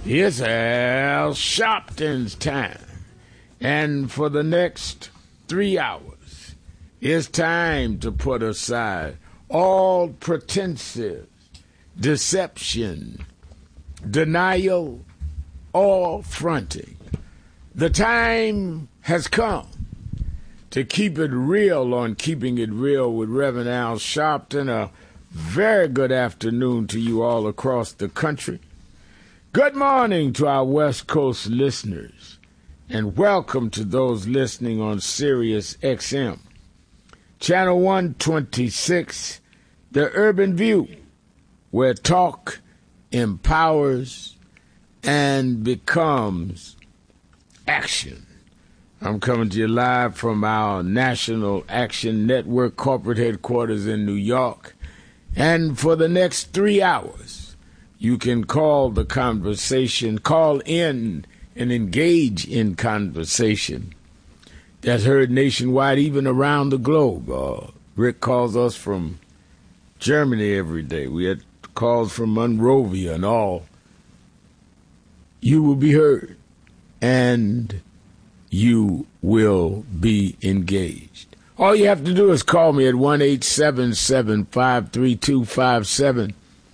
It's Al Sharpton's time. And for the next 3 hours, it's time to put aside all pretenses, deception, denial, or fronting. The time has come to keep it real on Keeping It Real with Reverend Al Sharpton. A very good afternoon to you all across the country. Good morning to our West Coast listeners, and welcome to those listening on Sirius XM, Channel 126, The Urban View, where talk empowers and becomes action. I'm coming to you live from our National Action Network corporate headquarters in New York, and for the next 3 hours, you can call the conversation, call in and engage in conversation that's heard nationwide, even around the globe. Rick calls us from Germany every day. We had calls from Monrovia and all. You will be heard, and you will be engaged. All you have to do is call me at 1-877-532-5797,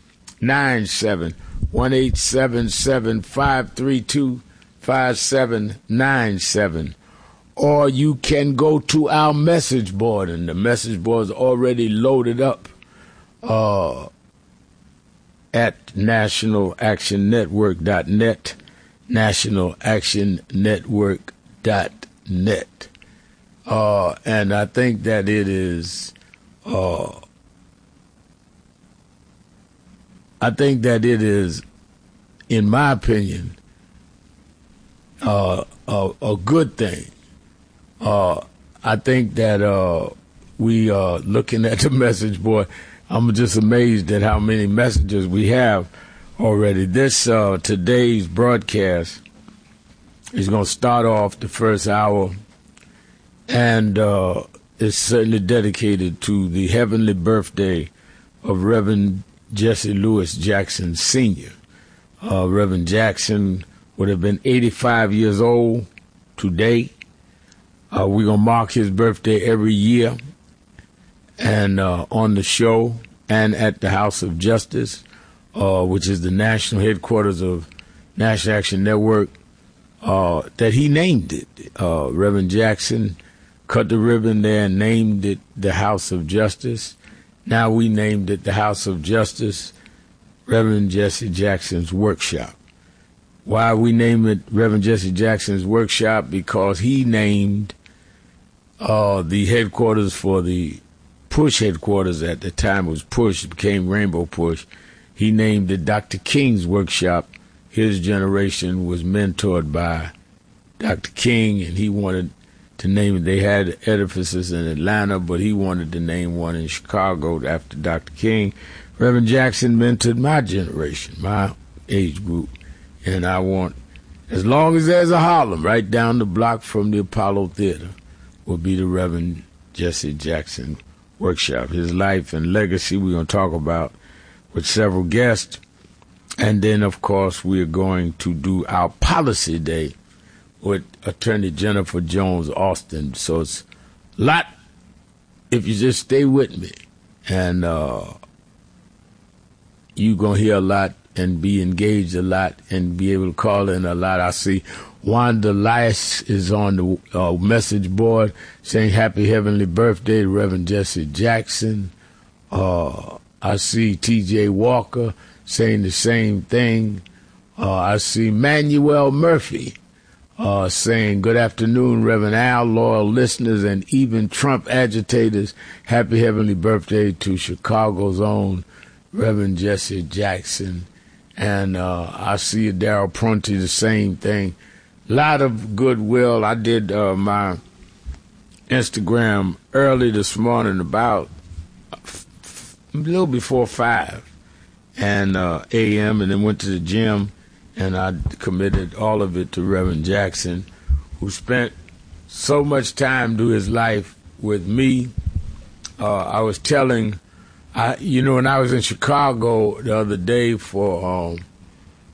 1-877-532-5797. Or you can go to our message board, and the message board is already loaded up at nationalactionnetwork.net, nationalactionnetwork.net. And I think that it is, in my opinion, a good thing. I think that we are looking at the message board. I'm just amazed at how many messages we have already. This today's broadcast is going to start off the first hour, and it's certainly dedicated to the heavenly birthday of Reverend Jesse Lewis Jackson Sr. Reverend Jackson would have been 85 years old today. We're going to mark his birthday every year, and on the show and at the House of Justice, which is the national headquarters of National Action Network, that he named it. Reverend Jackson cut the ribbon there and named it the House of Justice. Now we named it the House of Justice, Reverend Jesse Jackson's Workshop. Why we name it Reverend Jesse Jackson's Workshop? Because he named the headquarters for the Push headquarters. At the time it was Push, it became Rainbow Push. He named it Dr. King's Workshop. His generation was mentored by Dr. King, and he wanted to name it. They had edifices in Atlanta, but he wanted to name one in Chicago after Dr. King. Reverend Jackson mentored my generation, my age group, and I want, as long as there's a Harlem right down the block from the Apollo Theater, will be the Reverend Jesse Jackson Workshop. His life and legacy we're going to talk about with several guests. And then, of course, we're going to do our Policy Day with Attorney Jennifer Jones Austin. So it's a lot if you just stay with me. And you're going to hear a lot and be engaged a lot and be able to call in a lot. I see Wanda Lice is on the message board saying happy heavenly birthday to Reverend Jesse Jackson. I see T.J. Walker saying the same thing. I see Manuel Murphy saying good afternoon, Reverend Al, loyal listeners, and even Trump agitators. Happy heavenly birthday to Chicago's own Reverend Jesse Jackson. And I see Darryl Prunty, the same thing. A lot of goodwill. I did my Instagram early this morning, about a little before 5 and a.m., and then went to the gym, and I committed all of it to Reverend Jackson, who spent so much time through his life with me. I was telling, when I was in Chicago the other day for